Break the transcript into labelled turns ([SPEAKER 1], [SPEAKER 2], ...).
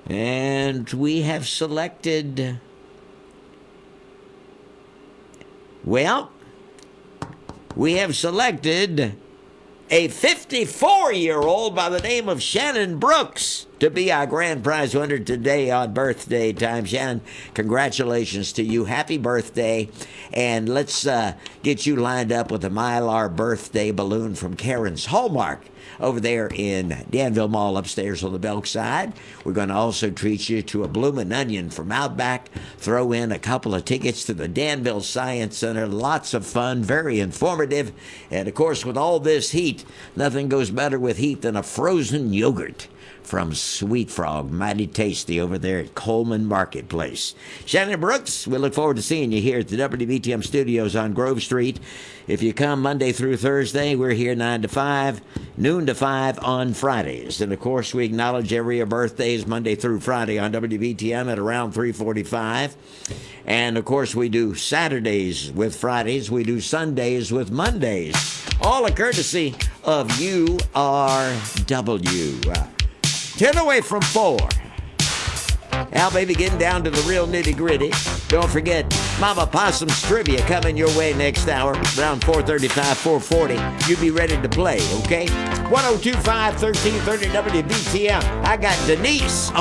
[SPEAKER 1] And we have selected, well, we have selected a 54-year-old by the name of Shannon Brooks to be our grand prize winner today on birthday time. Shannon, congratulations to you. Happy birthday. And let's get you lined up with a Mylar birthday balloon from Karen's Hallmark over there in Danville Mall upstairs on the Belk side. We're going to also treat you to a bloomin' onion from Outback, throw in a couple of tickets to the Danville Science Center. Lots of fun, very informative. And, of course, with all this heat, nothing goes better with heat than a frozen yogurt from Sweet Frog. Mighty tasty over there at Coleman Marketplace. Shannon Brooks, we look forward to seeing you here at the WBTM studios on Grove Street. If you come Monday through Thursday, we're here 9 to 5, noon to 5 on Fridays. And, of course, we acknowledge every birthdays Monday through Friday on WBTM at around 3:45. And, of course, we do Saturdays with Fridays. We do Sundays with Mondays. All a courtesy of URW. 10 away from 4. Al, baby, getting down to the real nitty-gritty. Don't forget, Mama Possum's trivia coming your way next hour, around 4:35, 4:40. You be ready to play, okay? 1025 1330 WBTM. I got Denise